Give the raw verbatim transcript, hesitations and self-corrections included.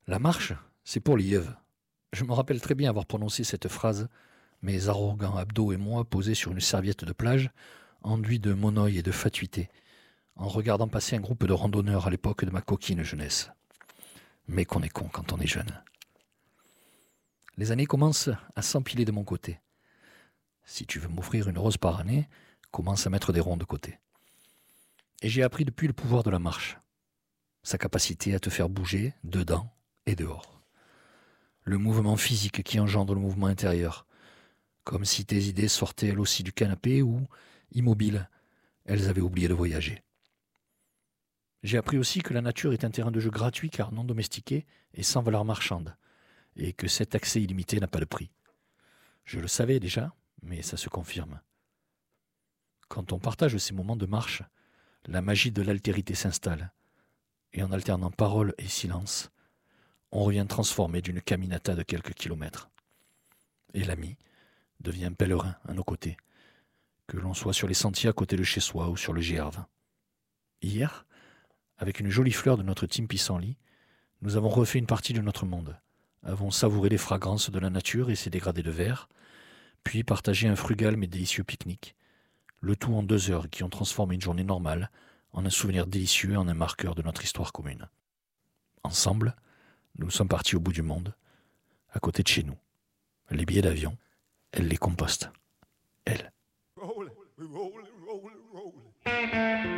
La marche, c'est pour les yeux. Je me rappelle très bien avoir prononcé cette phrase, mes arrogants abdos et moi posés sur une serviette de plage, enduits de monoï et de fatuité, en regardant passer un groupe de randonneurs à l'époque de ma coquine jeunesse. Mais qu'on est con quand on est jeune. Les années commencent à s'empiler de mon côté. Si tu veux m'offrir une rose par année, commence à mettre des ronds de côté. Et j'ai appris depuis le pouvoir de la marche, sa capacité à te faire bouger dedans et dehors. Le mouvement physique qui engendre le mouvement intérieur, comme si tes idées sortaient elles aussi du canapé ou, immobiles, elles avaient oublié de voyager. J'ai appris aussi que la nature est un terrain de jeu gratuit car non domestiqué et sans valeur marchande, et que cet accès illimité n'a pas de prix. Je le savais déjà, mais ça se confirme. Quand on partage ces moments de marche, la magie de l'altérité s'installe, et en alternant parole et silence, on revient transformé d'une caminata de quelques kilomètres. Et l'ami devient pèlerin à nos côtés, que l'on soit sur les sentiers à côté de chez soi ou sur le G R vingt. Hier, avec une jolie fleur de notre team pissenlit, nous avons refait une partie de notre monde, avons savouré les fragrances de la nature et ses dégradés de verre, puis partagé un frugal mais délicieux pique-nique, le tout en deux heures qui ont transformé une journée normale en un souvenir délicieux et en un marqueur de notre histoire commune. Ensemble, nous sommes partis au bout du monde, à côté de chez nous. Les billets d'avion, elle les composte. Elle.